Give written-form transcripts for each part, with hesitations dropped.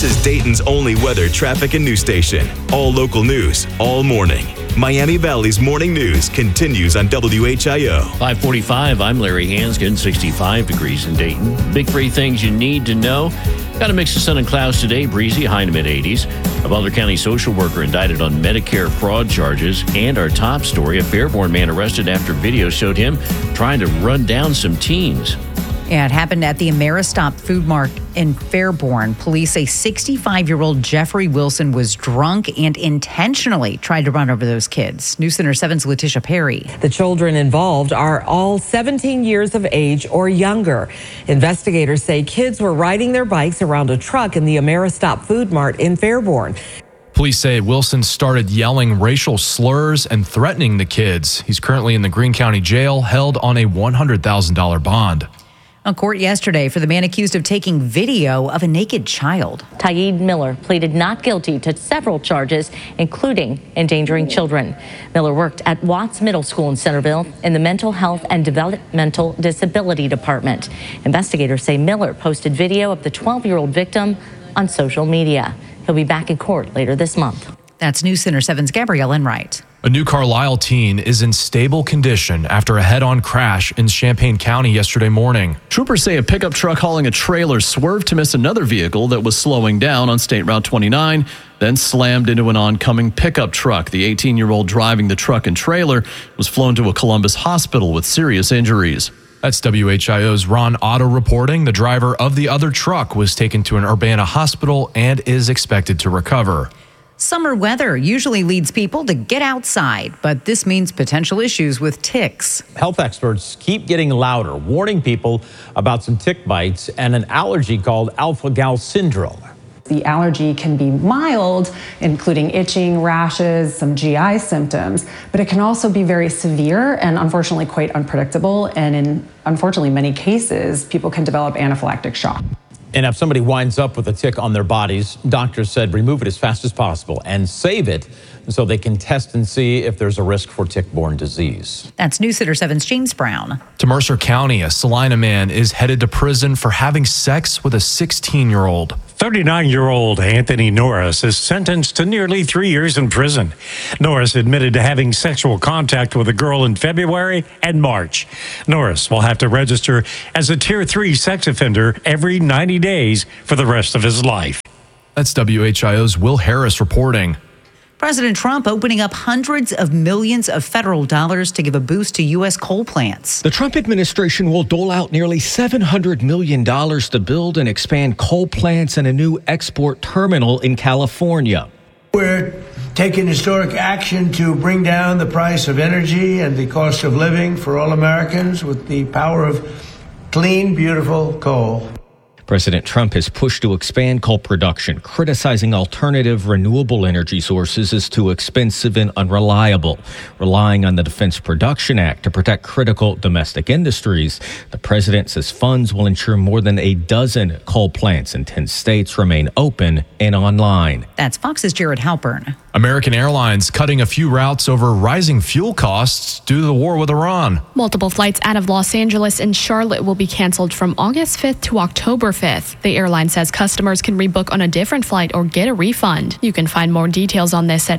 This is Dayton's only weather, traffic, and news station. All local news, all morning. Miami Valley's morning news continues on WHIO. 5:45, I'm Larry Hanskin, 65 degrees in Dayton. Big three things you need to know. Got a mix of sun and clouds today, breezy, high in the mid-80s. A Butler County social worker indicted on Medicare fraud charges. And our top story, a Fairborn man arrested after video showed him trying to run down some teens. Yeah, it happened at the Ameristop Food Mart in Fairborn. Police say 65-year-old Jeffrey Wilson was drunk and intentionally tried to run over those kids. News Center 7's Letitia Perry. The children involved are all 17 years of age or younger. Investigators say kids were riding their bikes around a truck in the Ameristop Food Mart in Fairborn. Police say Wilson started yelling racial slurs and threatening the kids. He's currently in the Greene County Jail, held on a $100,000 bond. On court yesterday for the man accused of taking video of a naked child. Taib Miller pleaded not guilty to several charges, including endangering children. Miller worked at Watts Middle School in Centerville in the Mental Health and Developmental Disability Department. Investigators say Miller posted video of the 12-year-old victim on social media. He'll be back in court later this month. That's News Center 7's Gabrielle Enright. A New Carlisle teen is in stable condition after a head-on crash in Champaign County yesterday morning. Troopers say a pickup truck hauling a trailer swerved to miss another vehicle that was slowing down on State Route 29, then slammed into an oncoming pickup truck. The 18-year-old driving the truck and trailer was flown to a Columbus hospital with serious injuries. That's WHIO's Ron Otto reporting. The driver of the other truck was taken to an Urbana hospital and is expected to recover. Summer weather usually leads people to get outside, but this means potential issues with ticks. Health experts keep getting louder, warning people about some tick bites and an allergy called alpha-gal syndrome. The allergy can be mild, including itching, rashes, some GI symptoms, but it can also be very severe and unfortunately quite unpredictable. And in, unfortunately, many cases, people can develop anaphylactic shock. And if somebody winds up with a tick on their bodies, doctors said remove it as fast as possible and save it so they can test and see if there's a risk for tick-borne disease. That's News Center 7's James Brown. To Mercer County, a Salina man is headed to prison for having sex with a 16-year-old. 39-year-old Anthony Norris is sentenced to nearly 3 years in prison. Norris admitted to having sexual contact with a girl in February and March. Norris will have to register as a Tier 3 sex offender every 90 days for the rest of his life. That's WHIO's Will Harris reporting. President Trump opening up hundreds of millions of federal dollars to give a boost to U.S. coal plants. The Trump administration will dole out nearly $700 million to build and expand coal plants and a new export terminal in California. We're taking historic action to bring down the price of energy and the cost of living for all Americans with the power of clean, beautiful coal. President Trump has pushed to expand coal production, criticizing alternative renewable energy sources as too expensive and unreliable. Relying on the Defense Production Act to protect critical domestic industries, the president says funds will ensure more than a dozen coal plants in 10 states remain open and online. That's Fox's Jared Halpern. American Airlines cutting a few routes over rising fuel costs due to the war with Iran. Multiple flights out of Los Angeles and Charlotte will be canceled from August 5th to October 5th. The airline says customers can rebook on a different flight or get a refund. You can find more details on this at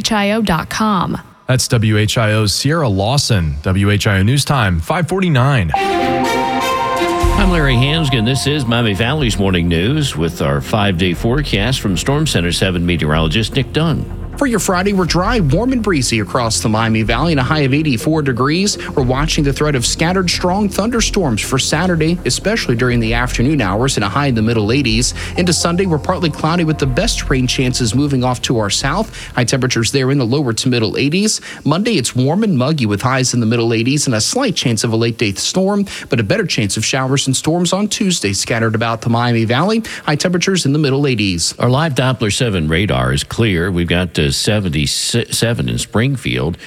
WHIO.com. That's WHIO's Sierra Lawson. WHIO News Time, 5:49. I'm Larry Hanskin. This is Miami Valley's Morning News with our 5-day forecast from Storm Center 7 meteorologist Nick Dunn. For your Friday, we're dry, warm, and breezy across the Miami Valley and a high of 84 degrees. We're watching the threat of scattered strong thunderstorms for Saturday, especially during the afternoon hours and a high in the middle 80s. Into Sunday, we're partly cloudy with the best rain chances moving off to our south. High temperatures there in the lower to middle 80s. Monday, it's warm and muggy with highs in the middle 80s and a slight chance of a late-day storm, but a better chance of showers and storms on Tuesday scattered about the Miami Valley. High temperatures in the middle 80s. Our live Doppler 7 radar is clear. We've got 77 in Springfield,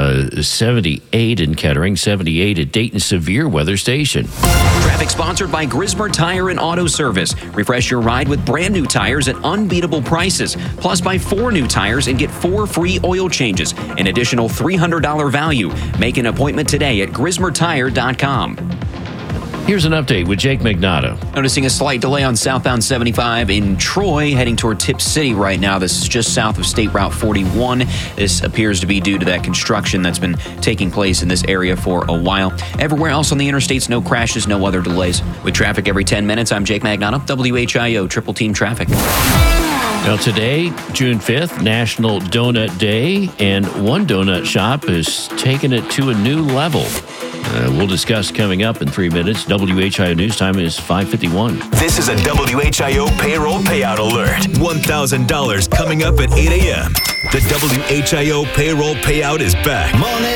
78 in Kettering, 78 at Dayton Severe Weather Station. Traffic sponsored by Grismer Tire and Auto Service. Refresh your ride with brand new tires at unbeatable prices. Plus, buy 4 new tires and get 4 free oil changes. An additional $300 value. Make an appointment today at GrismerTire.com. Here's an update with Jake Magnato. Noticing a slight delay on southbound 75 in Troy, heading toward Tip City right now. This is just south of State Route 41. This appears to be due to that construction that's been taking place in this area for a while. Everywhere else on the interstates, no crashes, no other delays. With traffic every 10 minutes, I'm Jake Magnato, WHIO Triple Team Traffic. Now today, June 5th, National Donut Day, and one donut shop is taking it to a new level. We'll discuss coming up in 3 minutes. WHIO News Time is 5:51. This is a WHIO payroll payout alert. $1,000 coming up at 8 a.m. The WHIO payroll payout is back.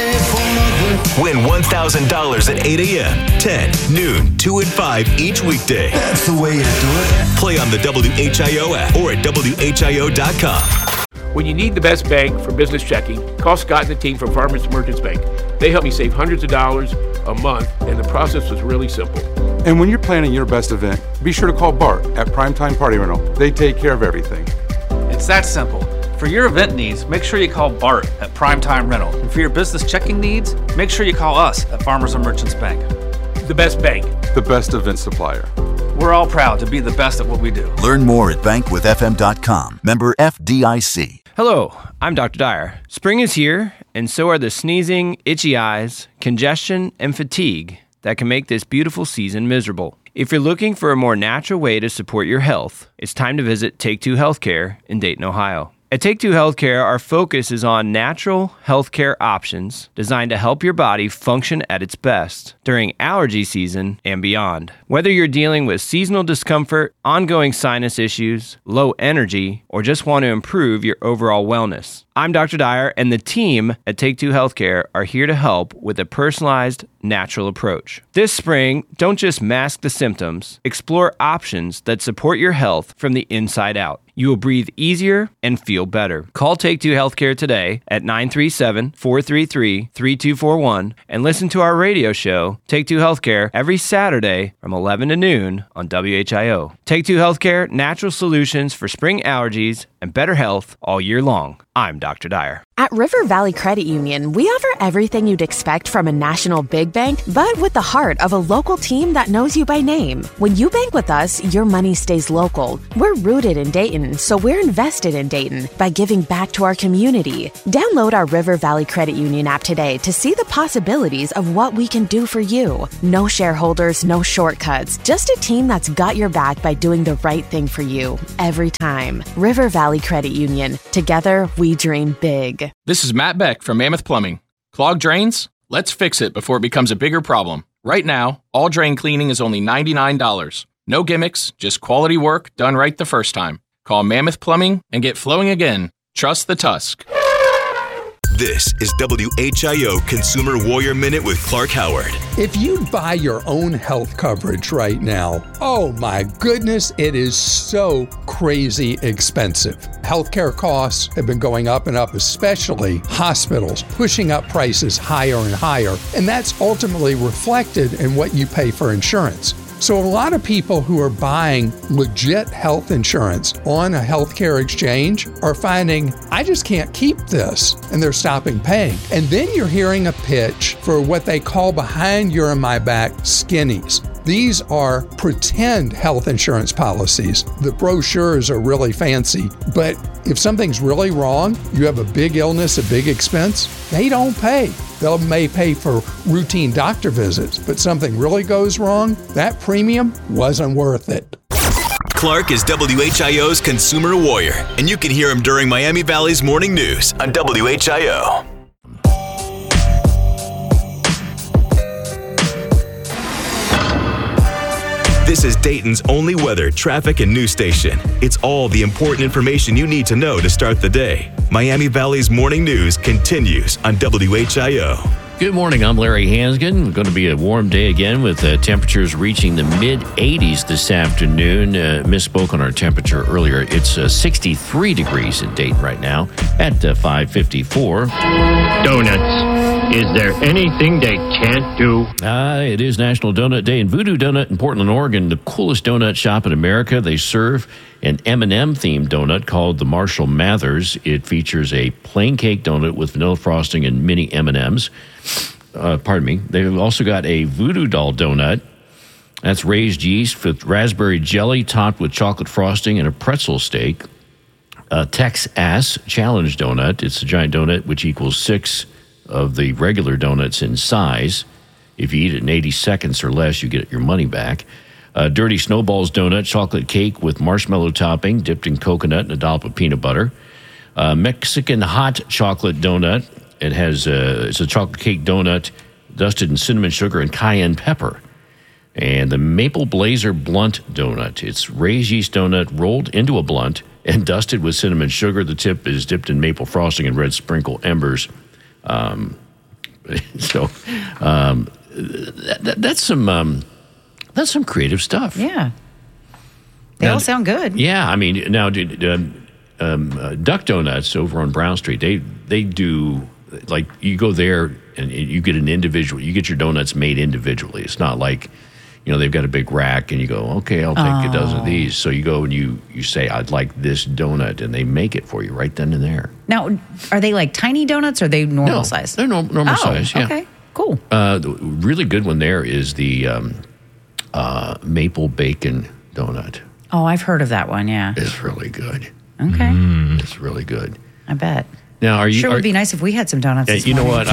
Win $1,000 at 8 a.m., 10, noon, 2 and 5 each weekday. That's the way to do it. Play on the WHIO app or at WHIO.com. When you need the best bank for business checking, call Scott and the team from Farmers Merchants Bank. They help me save hundreds of dollars a month, and the process was really simple. And when you're planning your best event, be sure to call Bart at Primetime Party Rental. They take care of everything. It's that simple. For your event needs, make sure you call Bart at Primetime Rental. And for your business checking needs, make sure you call us at Farmers and Merchants Bank. The best bank. The best event supplier. We're all proud to be the best at what we do. Learn more at bankwithfm.com. Member FDIC. Hello, I'm Dr. Dyer. Spring is here, and so are the sneezing, itchy eyes, congestion, and fatigue that can make this beautiful season miserable. If you're looking for a more natural way to support your health, it's time to visit Take Two Healthcare in Dayton, Ohio. At Take Two Healthcare, our focus is on natural healthcare options designed to help your body function at its best during allergy season and beyond. Whether you're dealing with seasonal discomfort, ongoing sinus issues, low energy, or just want to improve your overall wellness, I'm Dr. Dyer, and the team at Take Two Healthcare are here to help with a personalized, natural approach. This spring, don't just mask the symptoms, explore options that support your health from the inside out. You will breathe easier and feel better. Call Take Two Healthcare today at 937-433-3241 and listen to our radio show, Take Two Healthcare, every Saturday from 11 to noon on WHIO. Take Two Healthcare, natural solutions for spring allergies and better health all year long. I'm Dr. Dyer. At River Valley Credit Union, we offer everything you'd expect from a national big bank, but with the heart of a local team that knows you by name. When you bank with us, your money stays local. We're rooted in Dayton, so we're invested in Dayton by giving back to our community. Download our River Valley Credit Union app today to see the possibilities of what we can do for you. No shareholders, no shortcuts, just a team that's got your back by doing the right thing for you every time. River Valley Credit Union. Together, we dream big. This is Matt Beck from Mammoth Plumbing. Clogged drains? Let's fix it before it becomes a bigger problem. Right now, all drain cleaning is only $99. No gimmicks, just quality work done right the first time. Call Mammoth Plumbing and get flowing again. Trust the Tusk. This is WHIO Consumer Warrior Minute with Clark Howard. If you buy your own health coverage right now, oh my goodness, it is so crazy expensive. Healthcare costs have been going up and up, especially hospitals, pushing up prices higher and higher. And that's ultimately reflected in what you pay for insurance. So a lot of people who are buying legit health insurance on a healthcare exchange are finding, I just can't keep this, and they're stopping paying. And then you're hearing a pitch for what they call behind your and my back skinnies. These are pretend health insurance policies. The brochures are really fancy, but if something's really wrong, you have a big illness, a big expense, they don't pay. They may pay for routine doctor visits, but something really goes wrong, that premium wasn't worth it. Clark is WHIO's Consumer Warrior, and you can hear him during Miami Valley's Morning News on WHIO. This is Dayton's only weather, traffic, and news station. It's all the important information you need to know to start the day. Miami Valley's Morning News continues on WHIO. Good morning, I'm Larry Hansgen. Going to be a warm day again with temperatures reaching the mid-80s this afternoon. Misspoke on our temperature earlier. It's 63 degrees in Dayton right now at 5:54. Donuts. Is there anything they can't do? It is National Donut Day, and Voodoo Donut in Portland, Oregon, the coolest donut shop in America. They serve an M&M-themed donut called the Marshall Mathers. It features a plain cake donut with vanilla frosting and mini M&Ms. They've also got a voodoo doll donut That's raised yeast with raspberry jelly topped with chocolate frosting and a pretzel steak. Tex-Ass Challenge donut. It's a giant donut which equals 6 of the regular donuts in size. If you eat it in 80 seconds or less, you get your money back. Dirty Snowballs donut, chocolate cake with marshmallow topping, dipped in coconut and a dollop of peanut butter. Mexican hot chocolate donut. It has it's a chocolate cake donut dusted in cinnamon sugar and cayenne pepper. And the Maple Blazer Blunt donut. It's raised yeast donut rolled into a blunt and dusted with cinnamon sugar. The tip is dipped in maple frosting and red sprinkle embers. That's some creative stuff. Yeah. They all sound good. Yeah, I mean, now Duck Donuts over on Brown Street, they do, like, you go there and you get you get your donuts made individually. It's not like, they've got a big rack and you go, okay, I'll take a dozen of these. So you go and you say, I'd like this donut, and they make it for you right then and there. Now, are they like tiny donuts or are they normal size? They're normal size, yeah. Okay, cool. The really good one there is the maple bacon donut. Oh, I've heard of that one, yeah. It's really good. Okay. It's really good. I bet. Now, it would be nice if we had some donuts. You know what?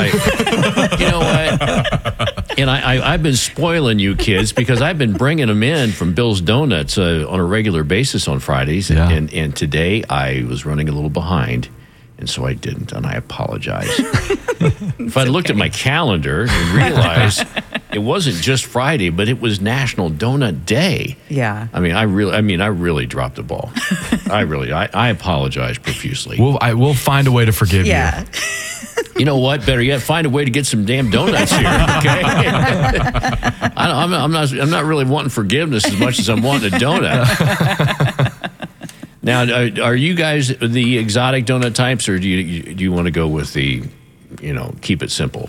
And I've been spoiling you kids because I've been bringing them in from Bill's Donuts on a regular basis on Fridays. Yeah. And today I was running a little behind, and so I didn't, and I apologize. If I looked at my calendar and realized it wasn't just Friday, but it was National Donut Day. Yeah. I really dropped the ball. I apologize profusely. We'll find a way to forgive you. You know what? Better yet, find a way to get some damn donuts here. Okay. I'm not really wanting forgiveness as much as I'm wanting a donut. Now, are you guys the exotic donut types, or do you want to go with the, keep it simple?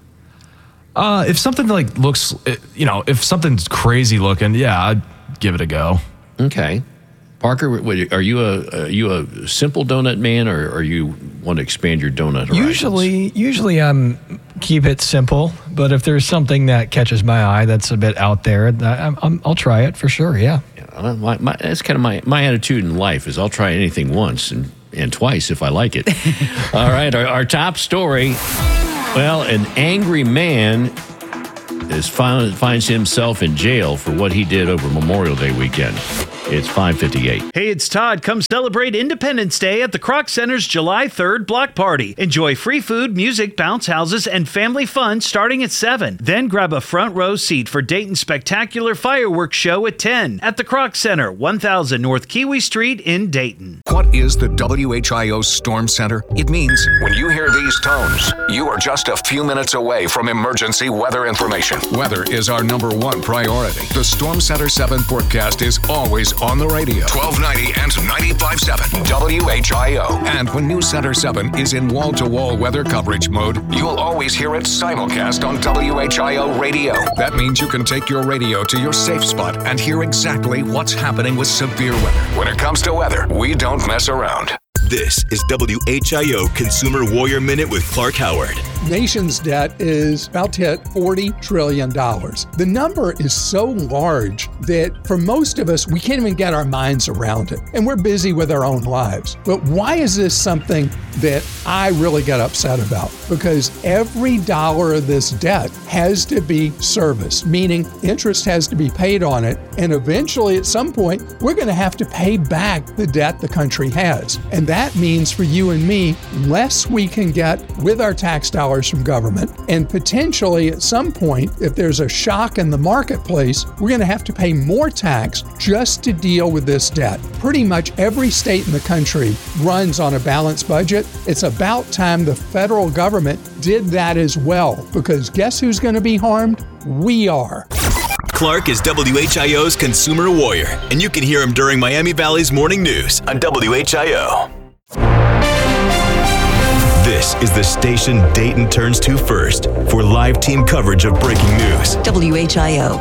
If something looks, if something's crazy looking, yeah, I'd give it a go. Okay. Parker, are you a simple donut man, or you want to expand your donut horizons? Usually I'm keep it simple, but if there's something that catches my eye that's a bit out there, I'll try it for sure. Yeah. That's kind of my attitude in life is I'll try anything once and twice if I like it. All right, our top story. Well, an angry man finds himself in jail for what he did over Memorial Day weekend. It's 5:58. Hey, it's Todd. Come celebrate Independence Day at the Kroc Center's July 3rd block party. Enjoy free food, music, bounce houses, and family fun starting at 7. Then grab a front row seat for Dayton's spectacular fireworks show at 10 at the Kroc Center, 1000 North Kiwi Street in Dayton. What is the WHIO Storm Center? It means when you hear these tones, you are just a few minutes away from emergency weather information. Weather is our #1 priority. The Storm Center 7 forecast is always on the radio. 1290 and 95.7 WHIO. And when News Center 7 is in wall-to-wall weather coverage mode, you'll always hear it simulcast on WHIO radio. That means you can take your radio to your safe spot and hear exactly what's happening with severe weather. When it comes to weather, we don't mess around. This is WHIO Consumer Warrior Minute with Clark Howard. Nation's debt is about to hit $40 trillion. The number is so large that for most of us, we can't even get our minds around it. And we're busy with our own lives. But why is this something that I really get upset about? Because every dollar of this debt has to be serviced, meaning interest has to be paid on it. And eventually, at some point, we're going to have to pay back the debt the country has. And that means for you and me, less we can get with our tax dollars from government. And potentially at some point, if there's a shock in the marketplace, we're going to have to pay more tax just to deal with this debt. Pretty much every state in the country runs on a balanced budget. It's about time the federal government did that as well, because guess who's going to be harmed? We are. Clark is WHIO's Consumer Warrior, and you can hear him during Miami Valley's Morning News on WHIO. This This is the station Dayton turns to first for live team coverage of breaking news. WHIO.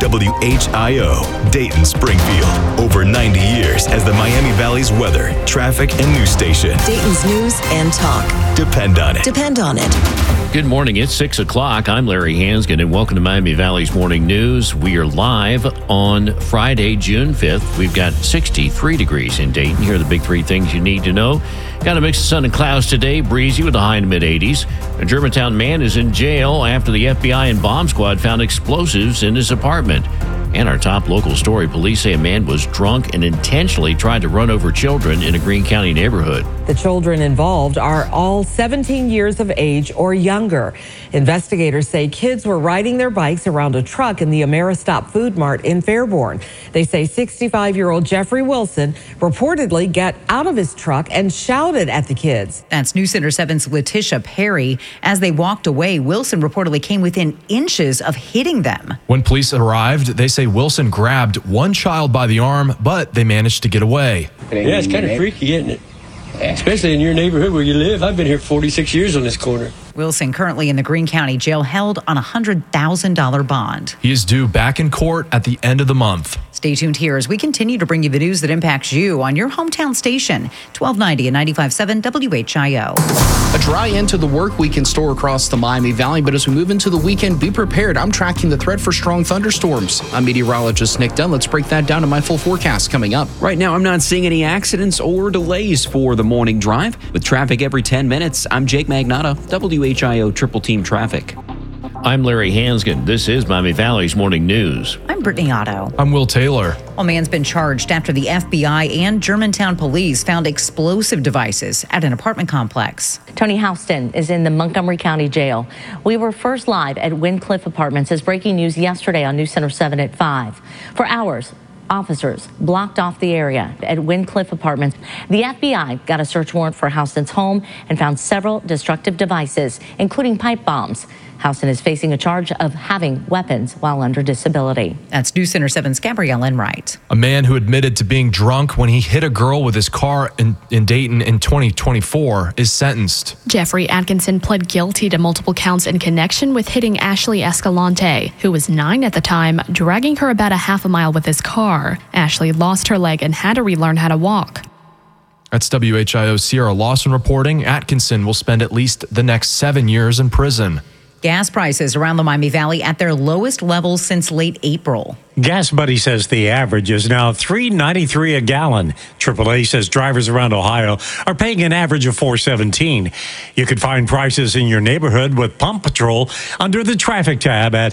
WHIO, Dayton, Springfield. Over 90 years as the Miami Valley's weather, traffic, and news station. Dayton's news and talk. Depend on it. Depend on it. Good morning. It's 6 o'clock. I'm Larry Hansgen, and welcome to Miami Valley's Morning News. We are live on Friday, June 5th. We've got 63 degrees in Dayton. Here are the big three things you need to know. Got a mix of sun and clouds today, breezy with a high in the mid-80s. A Germantown man is in jail after the FBI and bomb squad found explosives in his apartment. And our top local story, police say a man was drunk and intentionally tried to run over children in a Greene County neighborhood. The children involved are all 17 years of age or younger. Investigators say kids were riding their bikes around a truck in the Ameristop Food Mart in Fairborn. They say 65-year-old Jeffrey Wilson reportedly got out of his truck and shouted at the kids. That's News Center 7's Letitia Perry. As they walked away, Wilson reportedly came within inches of hitting them. When police arrived, they say Wilson grabbed one child by the arm, but they managed to get away. Yeah, it's kind of freaky, isn't it? Especially in your neighborhood where you live. I've been here 46 years on this corner. Wilson currently in the Greene County jail, held on a $100,000 bond. He is due back in court at the end of the month. Stay tuned here as we continue to bring you the news that impacts you on your hometown station, 1290 and 95.7 WHIO. A dry end to the work week in store across the Miami Valley, but as we move into the weekend, be prepared. I'm tracking the threat for strong thunderstorms. I'm meteorologist Nick Dunn. Let's break that down in my full forecast coming up. Right now, I'm not seeing any accidents or delays for the morning drive. With traffic every 10 minutes, I'm Jake Magnotta, WHIO Triple Team Traffic. I'm Larry Hansgen. This is Miami Valley's Morning News. I'm Brittany Otto. I'm Will Taylor. A man's been charged after the FBI and Germantown police found explosive devices at an apartment complex. Tony Houston is in the Montgomery County Jail. We were first live at Wyncliffe Apartments as breaking news yesterday on News Center 7 at 5. For hours, officers blocked off the area at Wyncliffe Apartments. The FBI got a search warrant for Houston's home and found several destructive devices, including pipe bombs. Houston is facing a charge of having weapons while under disability. That's News Center 7's Gabrielle Enright. A man who admitted to being drunk when he hit a girl with his car in Dayton in 2024 is sentenced. Jeffrey Atkinson pled guilty to multiple counts in connection with hitting Ashley Escalante, who was 9 at the time, dragging her about a half a mile with his car. Ashley lost her leg and had to relearn how to walk. That's WHIO's Sierra Lawson reporting. Atkinson will spend at least the next 7 years in prison. Gas prices around the Miami Valley at their lowest levels since late April. Gas Buddy says the average is now $3.93 a gallon. AAA says drivers around Ohio are paying an average of $4.17. You can find prices in your neighborhood with Pump Patrol under the traffic tab at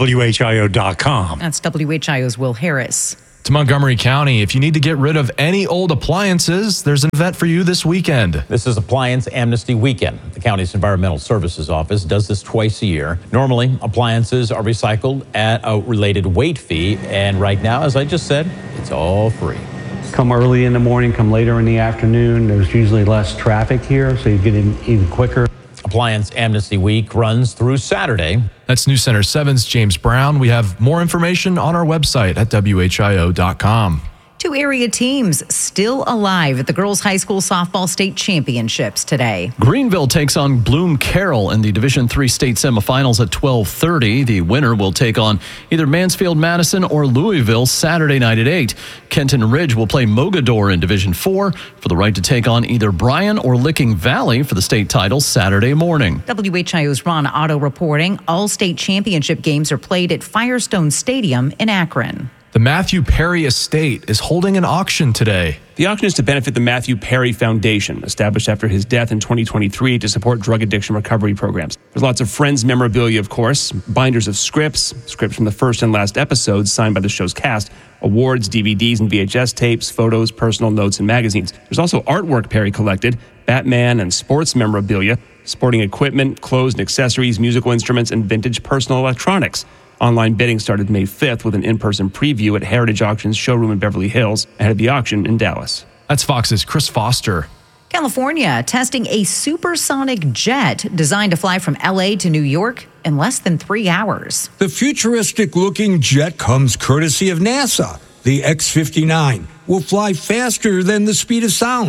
WHIO.com. That's WHIO's Will Harris. To Montgomery County, if you need to get rid of any old appliances, there's an event for you this weekend. This is Appliance Amnesty Weekend. The county's Environmental Services Office does this twice a year. Normally, appliances are recycled at a related weight fee, and right now, as I just said, it's all free. Come early in the morning, come later in the afternoon. There's usually less traffic here, so you get in even quicker. Appliance Amnesty Week runs through Saturday. That's News Center 7's James Brown. We have more information on our website at WHIO.com. 2 area teams still alive at the girls' high school softball state championships today. Greenville takes on Bloom Carroll in the Division III state semifinals at 12:30. The winner will take on either Mansfield-Madison or Louisville Saturday night at 8. Kenton Ridge will play Mogador in Division IV for the right to take on either Bryan or Licking Valley for the state title Saturday morning. WHIO's Ron Otto reporting. All state championship games are played at Firestone Stadium in Akron. The Matthew Perry Estate is holding an auction today. The auction is to benefit the Matthew Perry Foundation, established after his death in 2023 to support drug addiction recovery programs. There's lots of Friends memorabilia, of course, binders of scripts from the first and last episodes signed by the show's cast, awards, DVDs and VHS tapes, photos, personal notes, and magazines. There's also artwork Perry collected, Batman and sports memorabilia, sporting equipment, clothes and accessories, musical instruments, and vintage personal electronics. Online bidding started May 5th with an in-person preview at Heritage Auctions showroom in Beverly Hills ahead of the auction in Dallas. That's Fox's Chris Foster. California testing a supersonic jet designed to fly from LA to New York in less than 3 hours. The futuristic-looking jet comes courtesy of NASA. The X-59 will fly faster than the speed of sound.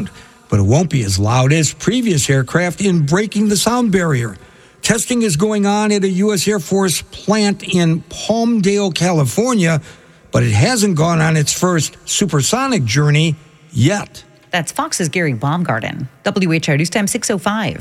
but it won't be as loud as previous aircraft in breaking the sound barrier. Testing is going on at a U.S. Air Force plant in Palmdale, California, but it hasn't gone on its first supersonic journey yet. That's Fox's Gary Baumgarten. WHIO News Time 6:05.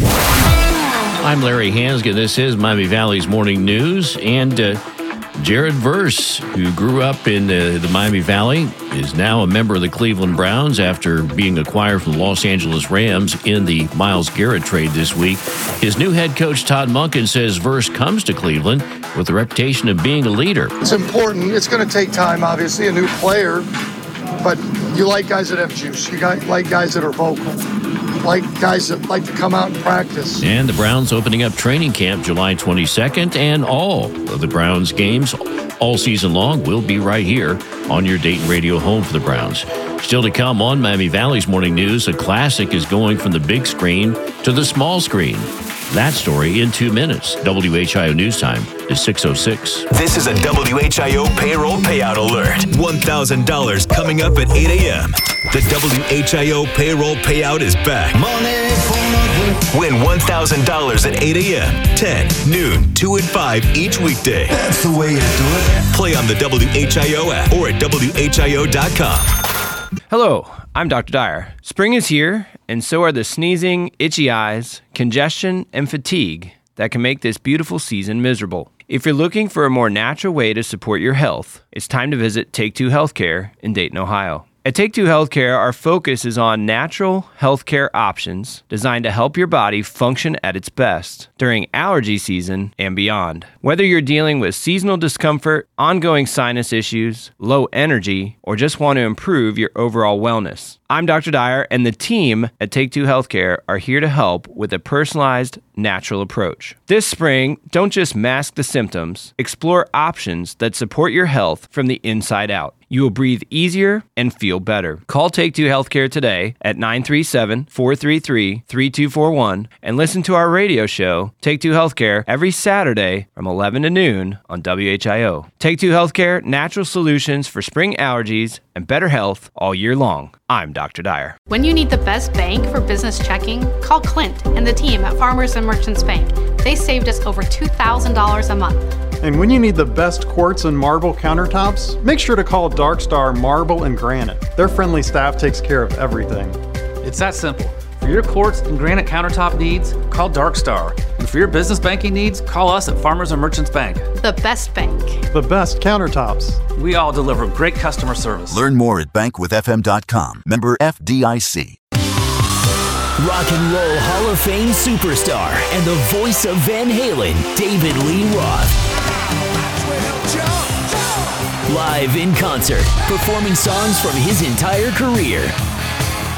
I'm Larry Hansgen. This is Miami Valley's Morning News. And Jared Verse, who grew up in the Miami Valley, is now a member of the Cleveland Browns after being acquired from the Los Angeles Rams in the Myles Garrett trade this week. His new head coach, Todd Monken, says Verse comes to Cleveland with the reputation of being a leader. It's important. It's going to take time, obviously, a new player. But you like guys that have juice. You like guys that are vocal. Like guys that like to come out and practice. And the Browns opening up training camp July 22nd, and all of the Browns games all season long will be right here on your Dayton radio home for the Browns. Still to come on Miami Valley's Morning News, a classic is going from the big screen to the small screen. That story in 2 minutes. WHIO News Time is 6:06. This is a WHIO payroll payout alert. $1,000 coming up at 8 a.m. The WHIO payroll payout is back. Money for nothing. Win $1,000 at 8 a.m., 10, noon, 2 and 5 each weekday. That's the way to do it. Play on the WHIO app or at WHIO.com. Hello, I'm Dr. Dyer. Spring is here, and so are the sneezing, itchy eyes, congestion, and fatigue that can make this beautiful season miserable. If you're looking for a more natural way to support your health, it's time to visit Take Two Healthcare in Dayton, Ohio. At Take Two Healthcare, our focus is on natural healthcare options designed to help your body function at its best during allergy season and beyond. Whether you're dealing with seasonal discomfort, ongoing sinus issues, low energy, or just want to improve your overall wellness, I'm Dr. Dyer, and the team at Take Two Healthcare are here to help with a personalized, natural approach. This spring, don't just mask the symptoms, explore options that support your health from the inside out. You will breathe easier and feel better. Call Take Two Healthcare today at 937-433-3241 and listen to our radio show, Take Two Healthcare, every Saturday from 11 to noon on WHIO. Take Two Healthcare, natural solutions for spring allergies and better health all year long. I'm Dr. Dyer. When you need the best bank for business checking, call Clint and the team at Farmers and Merchants Bank. They saved us over $2,000 a month. And when you need the best quartz and marble countertops, make sure to call Dark Star Marble and Granite. Their friendly staff takes care of everything. It's that simple. For your quartz and granite countertop needs, call Dark Star. And for your business banking needs, call us at Farmers and Merchants Bank. The best bank. The best countertops. We all deliver great customer service. Learn more at bankwithfm.com. Member FDIC. Rock and Roll Hall of Fame superstar and the voice of Van Halen, David Lee Roth. Live in concert, performing songs from his entire career.